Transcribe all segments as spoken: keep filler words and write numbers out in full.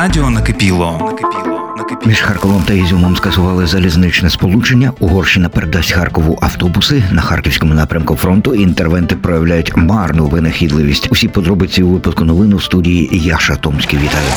Радіо накипіло. Між Харковом та Ізюмом скасували залізничне сполучення. Угорщина передасть Харкову автобуси. На харківському напрямку фронту інтервенти проявляють марну винахідливість. Усі подробиці у випуску новин у студії Яша Томський. Вітаю.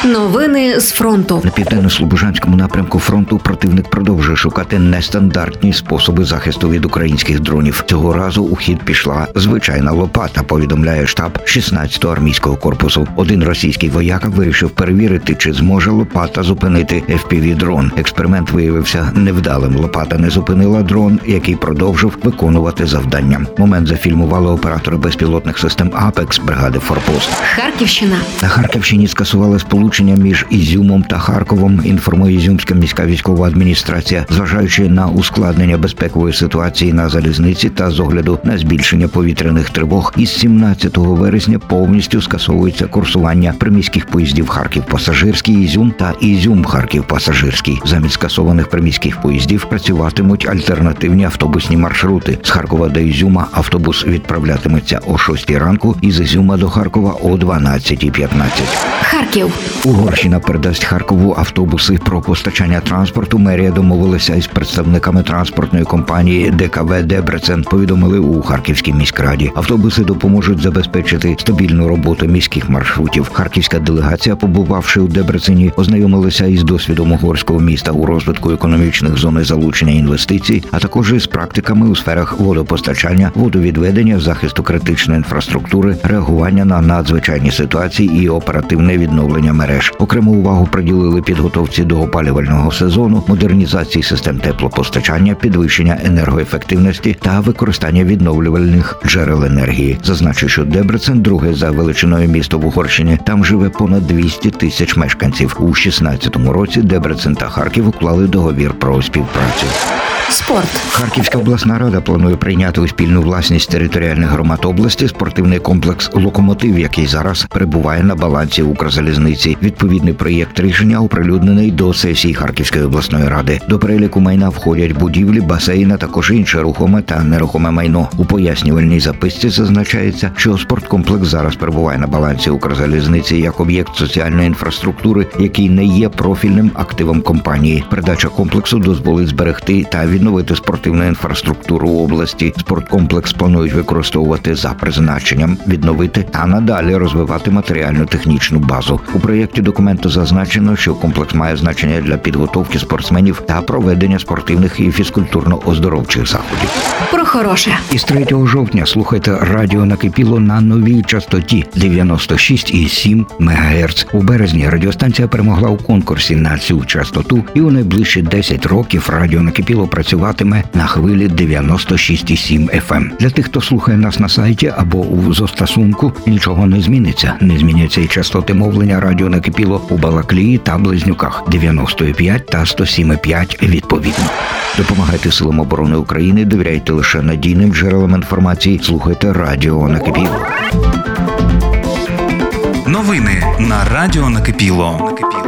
Новини з фронту. На південно-слобожанському напрямку фронту противник продовжує шукати нестандартні способи захисту від українських дронів. Цього разу у хід пішла звичайна лопата, повідомляє штаб шістнадцятого армійського корпусу. Один російський вояка вирішив перевірити, чи зможе лопата зупинити еф пі ві-дрон. Експеримент виявився невдалим. Лопата не зупинила дрон, який продовжив виконувати завдання. Момент зафільмували оператори безпілотних систем «Апекс» бригади «Форпост». Харківщина. На Харківщині скасували сполучення між Ізюмом та Харковом, інформує Ізюмська міська військова адміністрація, зважаючи на ускладнення безпекової ситуації на залізниці та з огляду на збільшення повітряних тривог. Із сімнадцятого вересня повністю скасовується курсування приміських поїздів Харків-Пасажирський, Ізюм та Ізюм-Харків-Пасажирський. Замість скасованих приміських поїздів працюватимуть альтернативні автобусні маршрути. З Харкова до Ізюма автобус відправлятиметься о шостій ранку, із Ізюма до Харкова о дванадцятій п'ятнадцять. Харків. Угорщина передасть Харкову автобуси. Про постачання транспорту мерія домовилася із представниками транспортної компанії де ка ве «Дебрецен», повідомили у Харківській міськраді. Автобуси допоможуть забезпечити стабільну роботу міських маршрутів. Харківська делегація, побувавши у Дебрецені, ознайомилася із досвідом угорського міста у розвитку економічних зон і залучення інвестицій, а також із практиками у сферах водопостачання, водовідведення, захисту критичної інфраструктури, реагування на надзвичайні ситуації і оперативне відновлення мереж. Окрему увагу приділили підготовці до опалювального сезону, модернізації систем теплопостачання, підвищення енергоефективності та використання відновлювальних джерел енергії. Зазначу, що Дебрецен – друге за величиною місто в Угорщині. Там живе понад двісті тисяч мешканців. У шістнадцятому році Дебрецен та Харків уклали договір про співпрацю. Спорт. Харківська обласна рада планує прийняти у спільну власність територіальних громад області спортивний комплекс «Локомотив», який зараз перебуває на балансі Укрзалізниці. Відповідний проєкт рішення оприлюднений до сесії Харківської обласної ради. До переліку майна входять будівлі, басейни, також інше рухоме та нерухоме майно. У пояснювальній записці зазначається, що спорткомплекс зараз перебуває на балансі Укрзалізниці як об'єкт соціальної інфраструктури, який не є профільним активом компанії. Передача комплексу дозволить зберегти та відновити спортивну інфраструктуру області. Спорткомплекс планують використовувати за призначенням, відновити та надалі розвивати матеріально-технічну базу. У проєкті документу зазначено, що комплекс має значення для підготовки спортсменів та проведення спортивних і фізкультурно-оздоровчих заходів. Про хороше. Із третього жовтня слухайте радіо накипіло на новій частоті дев'яносто шість і сім мегагерц. У березні радіостанція перемогла у конкурсі на цю частоту, і у найближчі десять років радіо накипіло працюватиме на хвилі дев'яносто шість і сім еф ем. Для тих, хто слухає нас на сайті або у застосунку, нічого не зміниться. Не зміняться і частоти мовлення радіо накипіло у Балаклії та Близнюках дев'яносто п'ять та сто сім і п'ять відповідно. Допомагайте силам оборони України, довіряйте лише надійним джерелам інформації, слухайте радіо накипіло. Новини на радіо накипіло.